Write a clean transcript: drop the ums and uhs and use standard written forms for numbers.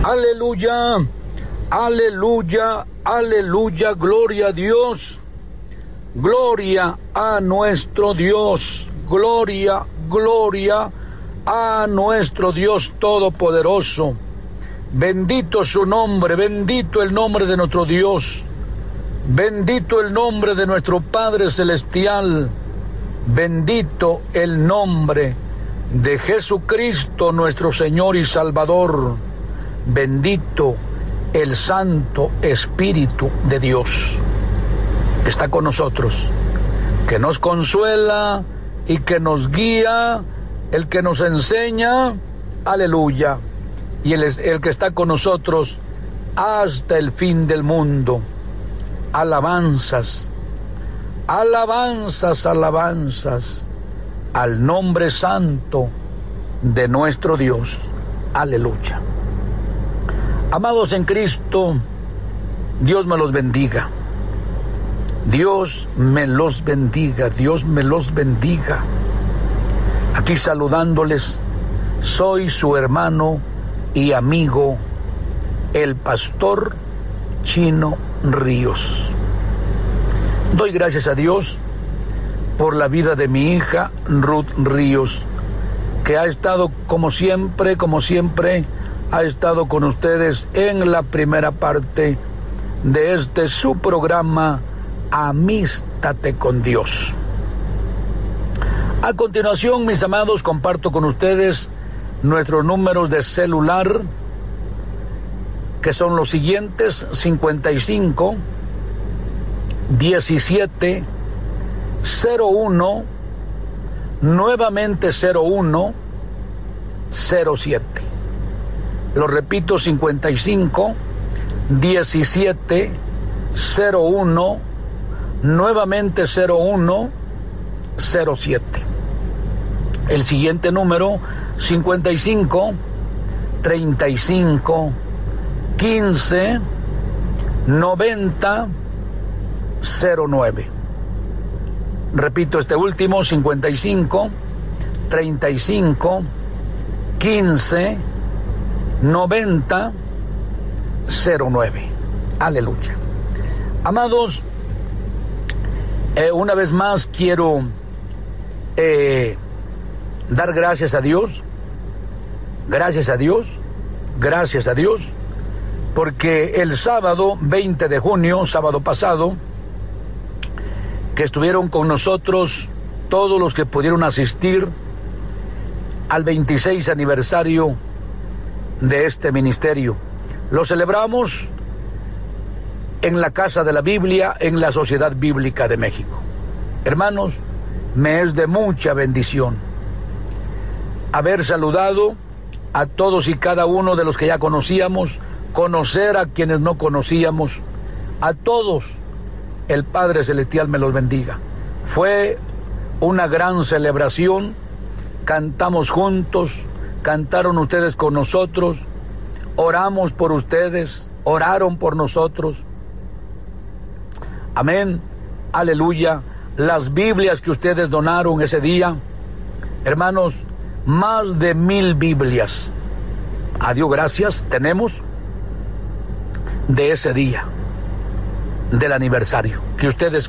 Aleluya, aleluya, aleluya, gloria a Dios. Gloria a nuestro Dios, gloria, gloria a nuestro Dios Todopoderoso. Bendito su nombre, bendito el nombre de nuestro Dios, bendito el nombre de nuestro Padre Celestial, bendito el nombre de Jesucristo nuestro Señor y Salvador, bendito el Santo Espíritu de Dios. Está con nosotros, que nos consuela y que nos guía, el que nos enseña, aleluya, y Él es el que está con nosotros hasta el fin del mundo. Alabanzas, alabanzas, alabanzas al nombre santo de nuestro Dios, aleluya. Amados en Cristo, Dios me los bendiga. Dios me los bendiga, Dios me los bendiga. Aquí saludándoles, soy su hermano y amigo, el pastor Chino Ríos. Doy gracias a Dios por la vida de mi hija Ruth Ríos, que ha estado como siempre, ha estado con ustedes en la primera parte de este su programa Amístate con Dios. A continuación, mis amados, comparto con ustedes nuestros números de celular, que son los siguientes: 55 17 01 nuevamente 01 07. Lo repito: 55 17 01 nuevamente 01 07. El siguiente número: 55 35 15 90 09. Repito este último: 55 35 15 90 09. Aleluya. Amados, una vez más quiero dar gracias a Dios, porque el sábado 20 de junio, sábado pasado, que estuvieron con nosotros todos los que pudieron asistir al 26 aniversario de este ministerio. Lo celebramos en la Casa de la Biblia, en la Sociedad Bíblica de México. Hermanos, me es de mucha bendición haber saludado a todos y cada uno de los que ya conocíamos, conocer a quienes no conocíamos, a todos. El Padre Celestial me los bendiga. Fue una gran celebración, cantamos juntos, cantaron ustedes con nosotros, oramos por ustedes, oraron por nosotros. Amén, aleluya. Las Biblias que ustedes donaron ese día, hermanos, más de 1000 Biblias, a Dios gracias, tenemos de ese día, del aniversario, que ustedes